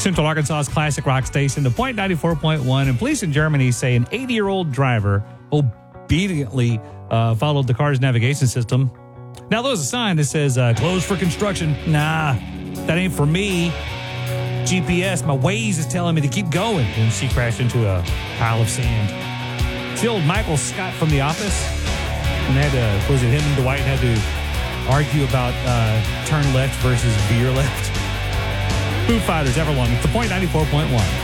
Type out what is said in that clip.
Central Arkansas's classic rock station, the Point 94.1, and police in Germany say an 80-year-old driver obediently followed the car's navigation system. Now, there's a sign that says, closed for construction. Nah, that ain't for me. GPS, my Waze is telling me to keep going. And she crashed into a pile of sand. It's the old Michael Scott from The Office. And was it him and Dwight had to argue about turn left versus veer left? Foo Fighters, Everlong. It's the Point 94.1.